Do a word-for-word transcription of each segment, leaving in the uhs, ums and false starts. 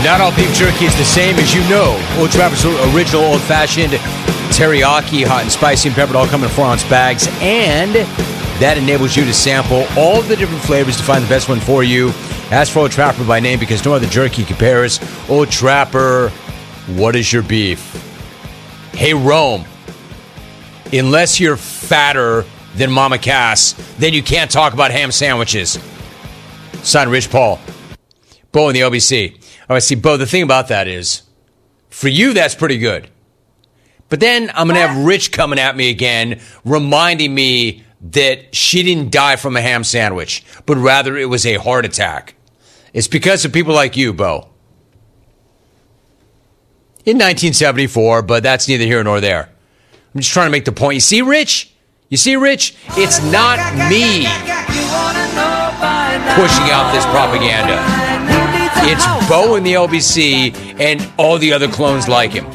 Not all beef jerky is the same, as you know. Old Trapper's original old-fashioned teriyaki, hot and spicy and peppered, all come in four-ounce bags. And that enables you to sample all the different flavors to find the best one for you. Ask for Old Trapper by name because no other jerky compares. Old Trapper, what is your beef? Hey, Rome, unless you're fatter than Mama Cass, then you can't talk about ham sandwiches. Signed, Rich Paul. Bo in the O B C. All right, see, Bo, the thing about that is, for you, that's pretty good. But then I'm going to have Rich coming at me again, reminding me that she didn't die from a ham sandwich, but rather it was a heart attack. It's because of people like you, Bo. In nineteen seventy-four, but that's neither here nor there. I'm just trying to make the point. You see, Rich? You see, Rich? It's not me pushing out this propaganda. It's Bo in the L B C and all the other clones like him.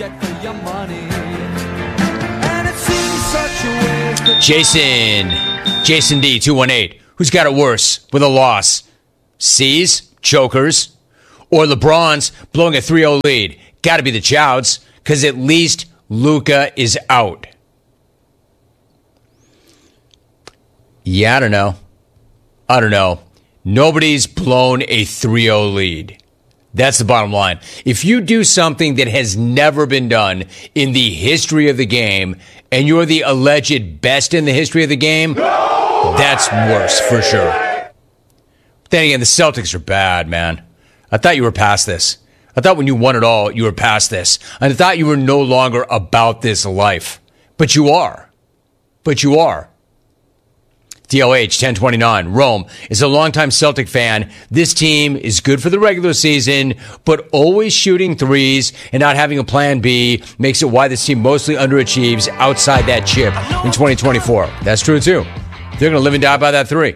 Jason, Jason D, two one eight. Who's got it worse with a loss? C's, chokers, or LeBron's blowing a three oh lead? Got to be the Chouds, because at least Luka is out. Yeah, I don't know. I don't know. Nobody's blown a three oh lead. That's the bottom line. If you do something that has never been done in the history of the game, and you're the alleged best in the history of the game, no! That's worse for sure. But then again, the Celtics are bad, man. I thought you were past this. I thought when you won it all, you were past this. I thought you were no longer about this life. But you are. But you are. D L H ten twenty-nine. Rome is a longtime Celtic fan. This team is good for the regular season, but always shooting threes and not having a plan B makes it why this team mostly underachieves outside that chip in twenty twenty-four. That's true, too. They're going to live and die by that three.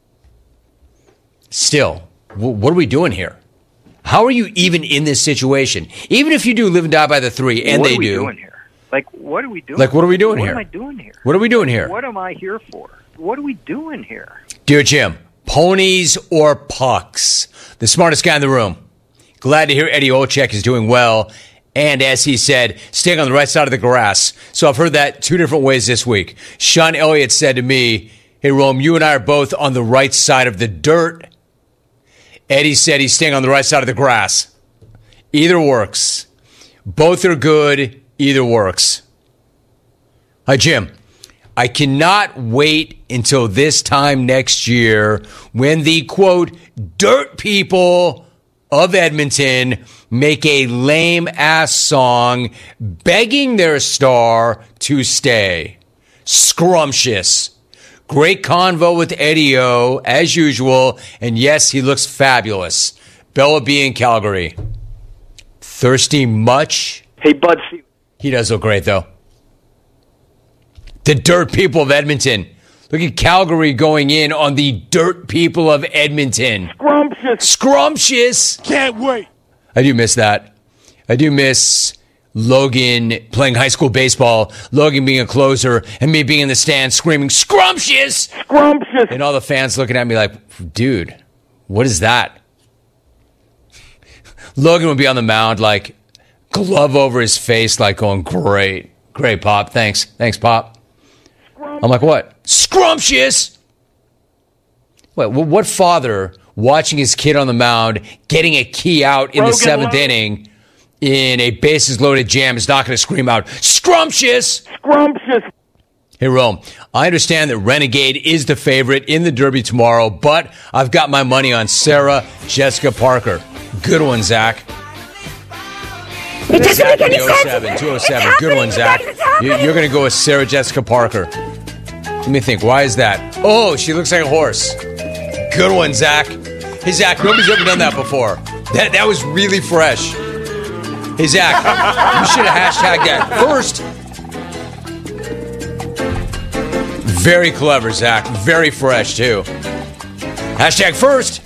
Still, w- what are we doing here? How are you even in this situation? Even if you do live and die by the three, and what they are we do. Doing here? Like, what are we doing? Like, what are we doing what here? What am I doing here? What are we doing here? What am I here for? What are we doing here? Dear Jim, ponies or pucks? The smartest guy in the room. Glad to hear Eddie Olczyk is doing well. And as he said, staying on the right side of the grass. So I've heard that two different ways this week. Sean Elliott said to me, hey, Rome, you and I are both on the right side of the dirt. Eddie said he's staying on the right side of the grass. Either works. Both are good. Either works. Hi, Jim. I cannot wait until this time next year when the, quote, dirt people of Edmonton make a lame-ass song begging their star to stay. Scrumptious. Great convo with Eddie O, as usual, and yes, he looks fabulous. Bella B in Calgary. Thirsty much? Hey, Bud. He does look great, though. The dirt people of Edmonton. Look at Calgary going in on the dirt people of Edmonton. Scrumptious. Scrumptious. Can't wait. I do miss that. I do miss Logan playing high school baseball, Logan being a closer, and me being in the stand screaming, scrumptious! Scrumptious. And all the fans looking at me like, dude, what is that? Logan would be on the mound like, glove over his face, like going, great. Great, Pop. Thanks. Thanks, Pop. I'm like, what? Scrumptious! Wait, what father watching his kid on the mound getting a key out in Rogan the seventh Logan. inning in a bases-loaded jam is not going to scream out, scrumptious! Scrumptious. Hey, Rome, I understand that Renegade is the favorite in the Derby tomorrow, but I've got my money on Sarah Jessica Parker. Good one, Zach. It doesn't Zach make in any the sense. oh seven, two oh seven. It's Good one, happening, Zach. you guys, it's You- happening. You're going to go with Sarah Jessica Parker. Let me think. Why is that? Oh, she looks like a horse. Good one, Zach. Hey, Zach, nobody's ever done that before. That that was really fresh. Hey, Zach, you should have hashtagged that first. Very clever, Zach. Very fresh, too. Hashtag first.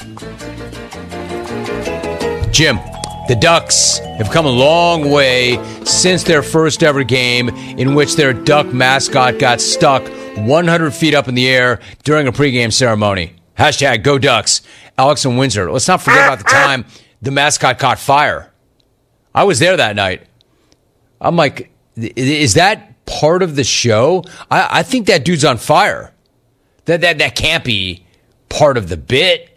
Jim, the Ducks have come a long way since their first ever game in which their duck mascot got stuck one hundred feet up in the air during a pregame ceremony. Hashtag go Ducks. Alex and Windsor. Let's not forget about the time the mascot caught fire. I was there that night. I'm like, is that part of the show? I, I think that dude's on fire. That, that, that can't be part of the bit.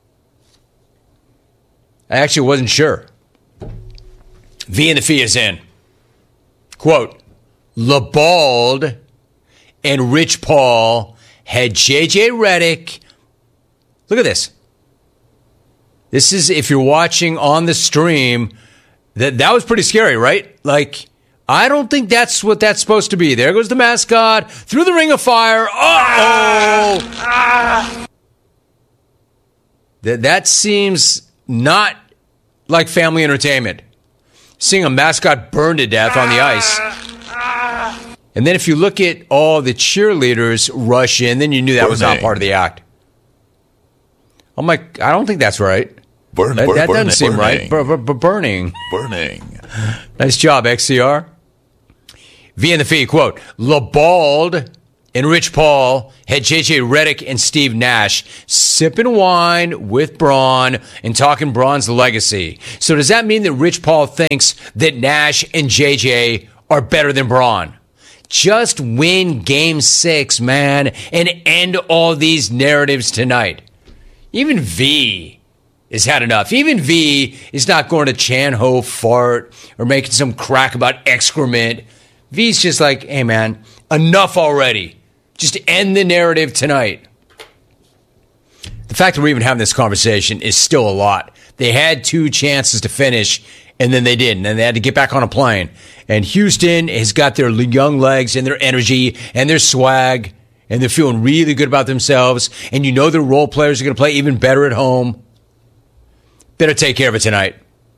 I actually wasn't sure. V and the Fee is in. Quote, LeBald and Rich Paul had J J Redick. Look at this. This is, if you're watching on the stream, that that was pretty scary, right? Like, I don't think that's what that's supposed to be. There goes the mascot through the ring of fire. Uh-oh! Ah. That, that seems not like family entertainment. Seeing a mascot burn to death on the ice. And then if you look at all the cheerleaders rush in, then you knew that burning. was not part of the act. I'm like, I don't think that's right. Burn, that burn, that burning, doesn't seem burning. right. Bur- bur- bur- burning. Burning. Nice job, X C R. V and the Fee, quote, LeBald and Rich Paul had J J Redick and Steve Nash sipping wine with Braun and talking Braun's legacy. So does that mean that Rich Paul thinks that Nash and J J are better than Braun? Just win game six, man, and end all these narratives tonight. Even V has had enough. Even V is not going to Chan Ho fart or making some crack about excrement. V's just like, hey, man, enough already. Just end the narrative tonight. The fact that we're even having this conversation is still a lot. They had two chances to finish, and then they didn't, and they had to get back on a plane. And Houston has got their young legs and their energy and their swag, and they're feeling really good about themselves. And you know their role players are going to play even better at home. Better take care of it tonight.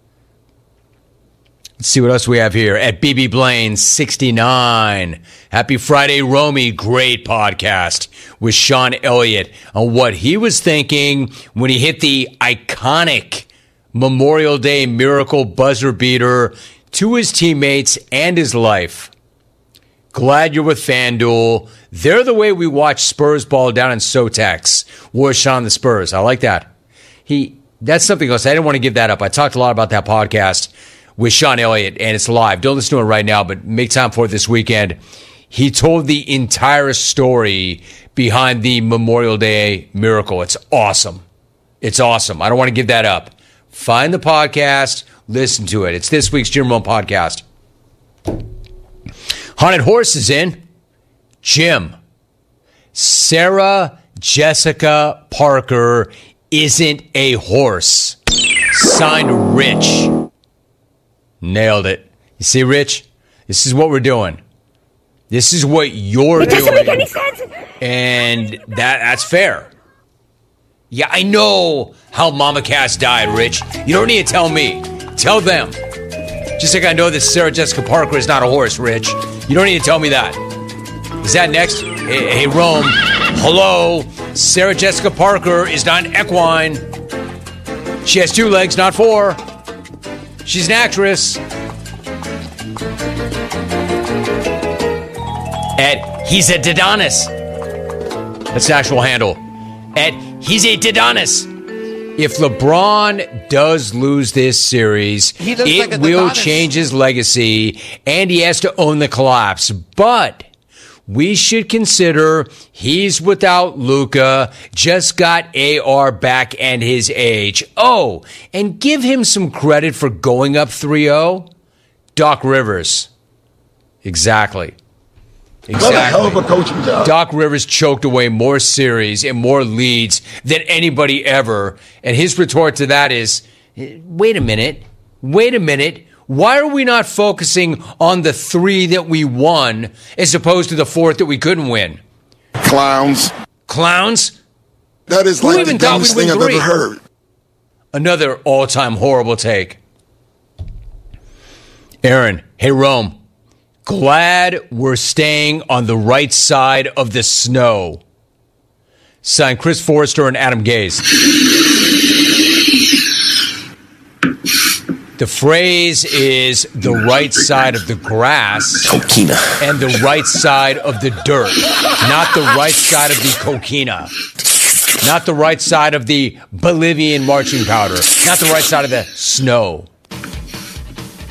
Let's see what else we have here. At B B Blaine sixty-nine. Happy Friday, Romy. Great podcast with Sean Elliott on what he was thinking when he hit the iconic Memorial Day miracle buzzer beater to his teammates and his life. Glad you're with FanDuel. They're the way we watch Spurs ball down in Sotex. War Sean the Spurs. I like that. He That's something else. I didn't want to give that up. I talked a lot about that podcast with Sean Elliott, and it's live. Don't listen to it right now, but make time for it this weekend. He told the entire story behind the Memorial Day miracle. It's awesome. It's awesome. I don't want to give that up. Find the podcast. Listen to it. It's this week's Jim Rome podcast. Haunted Horse is in. Jim. Sarah Jessica Parker isn't a horse. Signed Rich. Nailed it. You see, Rich? This is what we're doing. This is what you're doing. It doesn't make any sense. And that that's fair. Yeah, I know how Mama Cass died, Rich. You don't need to tell me. Tell them. Just like I know that Sarah Jessica Parker is not a horse, Rich. You don't need to tell me that. Is that next? Hey, hey Rome. Hello. Sarah Jessica Parker is not an equine. She has two legs, not four. She's an actress. At He's a Didonis. That's the actual handle. At He's a Didonis. If LeBron does lose this series, it like will Didonis. change his legacy, and he has to own the collapse. But we should consider he's without Luka, just got A R back and his age. Oh, and give him some credit for going up three oh. Doc Rivers. Exactly. Exactly. What a hell of a coaching job. Doc Rivers choked away more series and more leads than anybody ever. And his retort to that is, wait a minute, wait a minute. Why are we not focusing on the three that we won as opposed to the fourth that we couldn't win? Clowns. Clowns? That is Who like even the dumbest thing I've three? ever heard. Another all-time horrible take. Aaron, hey, Rome. Glad we're staying on the right side of the snow. Signed Chris Forrester and Adam Gaze. The phrase is the right side of the grass Coquina. and the right side of the dirt, not the right side of the coquina, not the right side of the Bolivian marching powder, not the right side of the snow.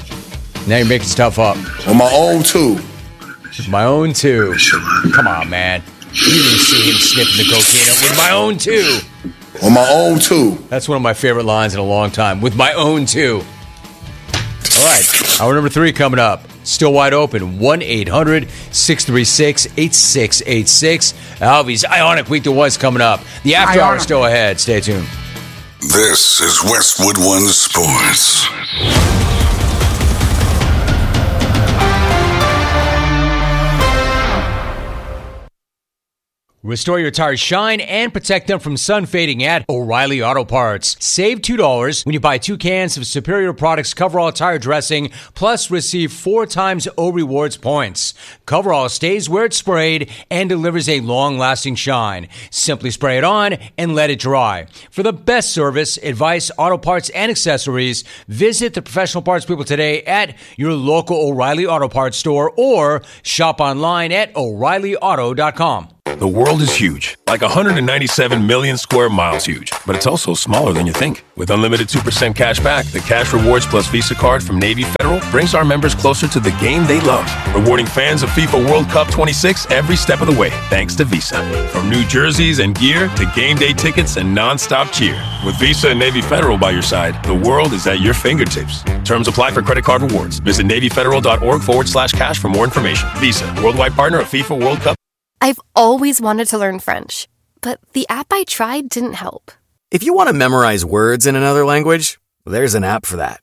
Now you're making stuff up. On my own, too. My own, too. Come on, man. You didn't see him sniffing the cocaine with my own, too. On my own, too. That's one of my favorite lines in a long time. With my own, too. All right. Hour number three coming up. Still wide open. one eight hundred six three six eight six eight six. Alvy's Ionic Week to One's coming up. The after hour is still ahead. Stay tuned. This is Westwood One Sports. Restore your tires shine and protect them from sun fading at O'Reilly Auto Parts. Save two dollars when you buy two cans of Superior Products Coverall Tire Dressing, plus receive four times O Rewards points. Coverall stays where it's sprayed and delivers a long-lasting shine. Simply spray it on and let it dry. For the best service, advice, auto parts, and accessories, visit the professional parts people today at your local O'Reilly Auto Parts store or shop online at O'Reilly Auto dot com. The world is huge, like one hundred ninety-seven million square miles huge, but it's also smaller than you think. With unlimited two percent cash back, the Cash Rewards Plus Visa card from Navy Federal brings our members closer to the game they love, rewarding fans of FIFA World Cup twenty-six every step of the way, thanks to Visa. From new jerseys and gear to game day tickets and non-stop cheer. With Visa and Navy Federal by your side, the world is at your fingertips. Terms apply for credit card rewards. Visit NavyFederal.org forward slash cash for more information. Visa, worldwide partner of FIFA World Cup. I've always wanted to learn French, but the app I tried didn't help. If you want to memorize words in another language, there's an app for that.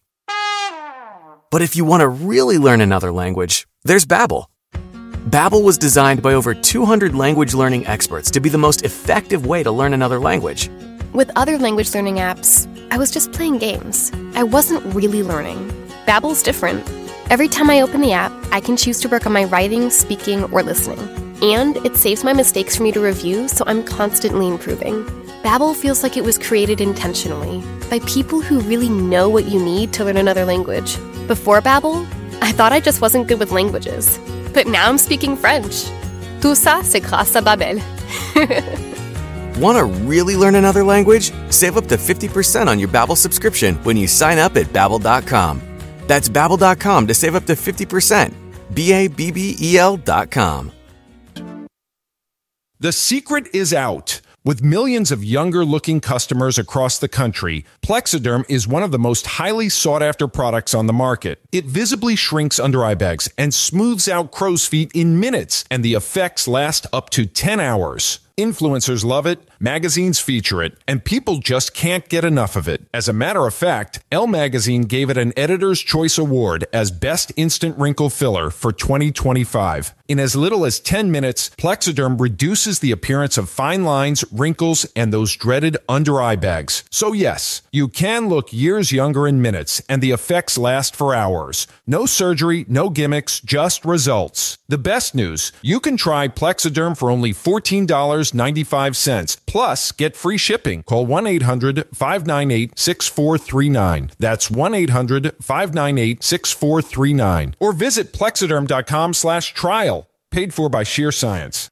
But if you want to really learn another language, there's Babbel. Babbel was designed by over two hundred language learning experts to be the most effective way to learn another language. With other language learning apps, I was just playing games. I wasn't really learning. Babbel's different. Every time I open the app, I can choose to work on my writing, speaking, or listening. And it saves my mistakes for me to review, so I'm constantly improving. Babbel feels like it was created intentionally by people who really know what you need to learn another language. Before Babbel, I thought I just wasn't good with languages. But now I'm speaking French. Tout ça, c'est grâce à Babbel. Want to really learn another language? Save up to fifty percent on your Babbel subscription when you sign up at Babbel dot com. That's Babbel dot com to save up to fifty percent. B A B B E L dot com. The secret is out. With millions of younger-looking customers across the country, Plexiderm is one of the most highly sought-after products on the market. It visibly shrinks under eye bags and smooths out crow's feet in minutes, and the effects last up to ten hours. Influencers love it, magazines feature it, and people just can't get enough of it. As a matter of fact, Elle Magazine gave it an Editor's Choice Award as Best Instant Wrinkle Filler for twenty twenty-five. In as little as ten minutes, Plexiderm reduces the appearance of fine lines, wrinkles, and those dreaded under-eye bags. So yes, you can look years younger in minutes, and the effects last for hours. No surgery, no gimmicks, just results. The best news, you can try Plexiderm for only fourteen dollars and ninety-five cents. Plus, get free shipping. Call one eight hundred five nine eight six four three nine. That's one eight hundred five nine eight six four three nine. Or visit Plexiderm.com slash trial. Paid for by Sheer Science.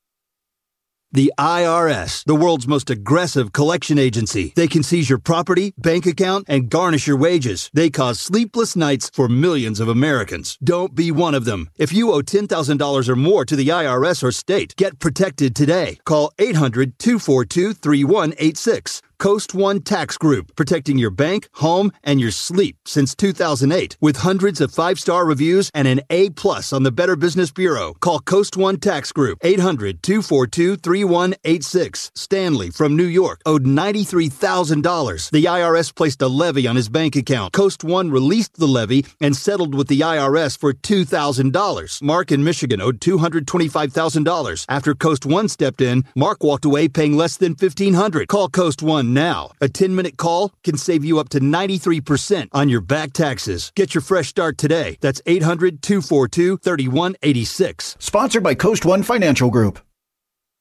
The I R S, the world's most aggressive collection agency. They can seize your property, bank account, and garnish your wages. They cause sleepless nights for millions of Americans. Don't be one of them. If you owe ten thousand dollars or more to the I R S or state, get protected today. Call eight hundred two four two three one eight six. Coast One Tax Group, protecting your bank, home, and your sleep since two thousand eight. With hundreds of five-star reviews and an A plus on the Better Business Bureau. Call Coast One Tax Group, eight hundred two four two three one eight six. Stanley from New York owed ninety-three thousand dollars. The I R S placed a levy on his bank account. Coast One released the levy and settled with the I R S for two thousand dollars. Mark in Michigan owed two hundred twenty-five thousand dollars. After Coast One stepped in, Mark walked away paying less than fifteen hundred dollars. Call Coast One now. A ten-minute call can save you up to ninety-three percent on your back taxes. Get your fresh start today. That's eight hundred two four two three one eight six. Sponsored by Coast One Financial Group.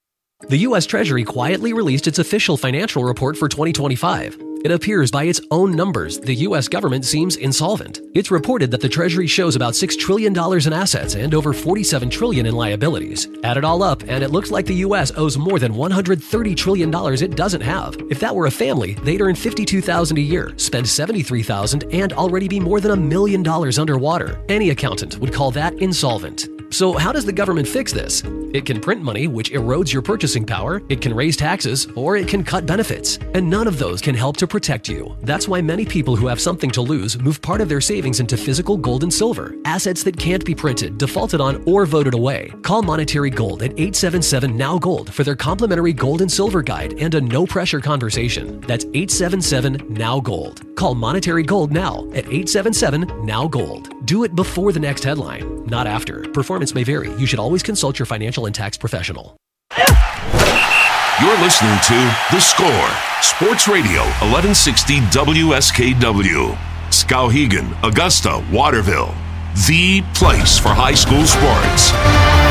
The U S Treasury quietly released its official financial report for twenty twenty-five. It appears by its own numbers, the U S government seems insolvent. It's reported that the Treasury shows about six trillion dollars in assets and over forty-seven trillion dollars in liabilities. Add it all up, and it looks like the U S owes more than one hundred thirty trillion dollars it doesn't have. If that were a family, they'd earn fifty-two thousand dollars a year, spend seventy-three thousand dollars, and already be more than a million dollars underwater. Any accountant would call that insolvent. So how does the government fix this? It can print money, which erodes your purchasing power, it can raise taxes, or it can cut benefits. And none of those can help to protect you. That's why many people who have something to lose move part of their savings into physical gold and silver, assets that can't be printed, defaulted on, or voted away. Call Monetary Gold at eight seven seven, N O W Gold for their complimentary gold and silver guide and a no-pressure conversation. That's eight seven seven, N O W Gold. Call Monetary Gold now at eight seven seven, N O W Gold. Do it before the next headline, not after. Performance may vary. You should always consult your financial and tax professional. You're listening to The Score, Sports Radio, eleven sixty W S K W. Skowhegan, Augusta, Waterville. The place for high school sports.